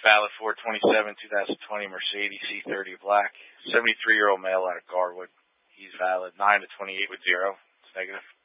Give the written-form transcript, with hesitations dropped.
valid 4/27/2020 Mercedes C30 black. 73-year-old male out of Garwood. He's valid 9/28 with 0. It's negative.